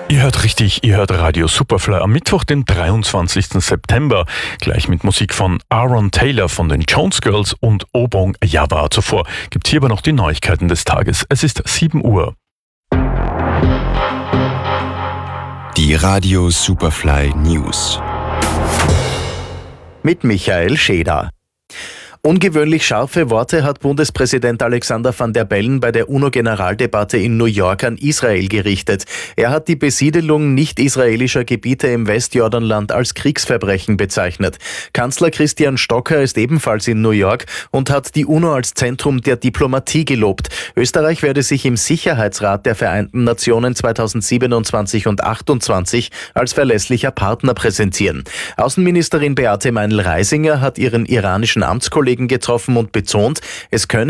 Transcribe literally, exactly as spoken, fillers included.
Ihr hört richtig, ihr hört Radio Superfly am Mittwoch, den dreiundzwanzigsten September. Gleich mit Musik von Aaron Taylor von den Jones Girls und Obong Yaba. Zuvor gibt's hier aber noch die Neuigkeiten des Tages. Es ist sieben Uhr. Die Radio Superfly News. Mit Michael Scheder. Ungewöhnlich scharfe Worte hat Bundespräsident Alexander Van der Bellen bei der UNO-Generaldebatte in New York an Israel gerichtet. Er hat die Besiedelung nicht-israelischer Gebiete im Westjordanland als Kriegsverbrechen bezeichnet. Kanzler Christian Stocker ist ebenfalls in New York und hat die UNO als Zentrum der Diplomatie gelobt. Österreich werde sich im Sicherheitsrat der Vereinten Nationen zweitausendsiebenundzwanzig und achtundzwanzig als verlässlicher Partner präsentieren. Außenministerin Beate Meinl-Reisinger hat ihren iranischen Amtskollegen getroffen und betont, es könne